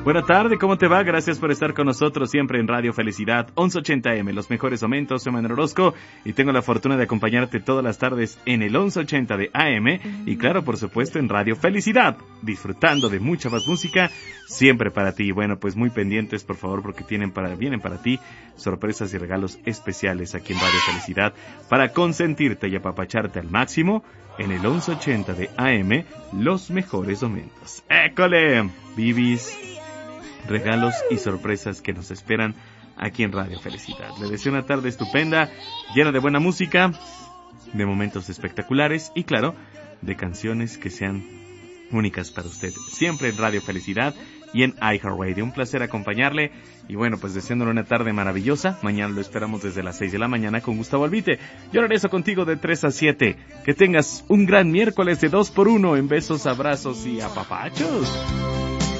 Buena tarde, ¿cómo te va? Gracias por estar con nosotros siempre en Radio Felicidad 1180M, los mejores momentos. Soy Manuel Orozco y tengo la fortuna de acompañarte todas las tardes en el 1180 de AM y claro, por supuesto, en Radio Felicidad, disfrutando de mucha más música siempre para ti. Bueno, pues muy pendientes, por favor, porque vienen para ti sorpresas y regalos especiales aquí en Radio Felicidad para consentirte y apapacharte al máximo en el 1180 de AM, los mejores momentos. ¡École! Bibis, regalos y sorpresas que nos esperan aquí en Radio Felicidad. Le deseo una tarde estupenda, llena de buena música, de momentos espectaculares y claro, de canciones que sean únicas para usted. Siempre en Radio Felicidad y en iHeartRadio. Un placer acompañarle y bueno, pues deseándole una tarde maravillosa. Mañana lo esperamos desde las 6 de la mañana con Gustavo Albite. Yo regreso contigo de 3 a 7. Que tengas un gran miércoles de 2x1 en besos, abrazos y apapachos.